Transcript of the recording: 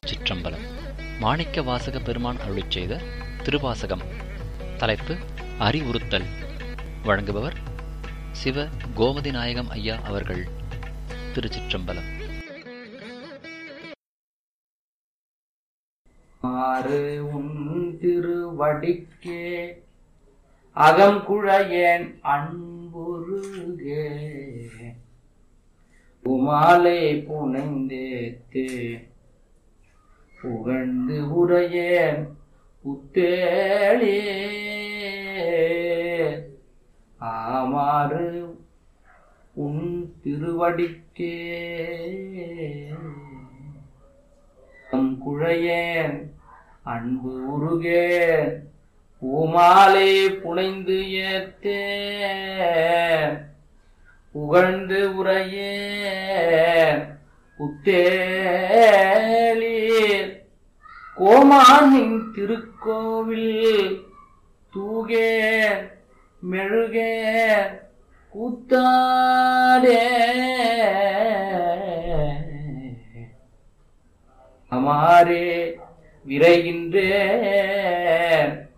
சிற்றம்பலம். மாணிக்க வாசக பெருமான் அருளிச் செய்த திருவாசகம். தலைப்பு அறிவுறுத்தல். வழங்குபவர் சிவ கோமதி நாயகம் ஐயா அவர்கள். திருச்சிற்றம்பலம். ஆறு உன் திருவடிக்கே அகங்குழையேன் அன்புருகே உமாலை புனைந்தேத்தே புகழ்ந்து உரையேன் புத்தேளே ஆமாறு உன் திருவடிக்கே குழையேன் அன்பு உருகேன் பூமாலை புனைந்து ஏத்தேன் புகழ்ந்து உரையேன் புத்தேளீர் கோமானின் திருக்கோவில் தூகேன் மெழுகேன் கூத்தாடே அமாரே விரைகின்றேன்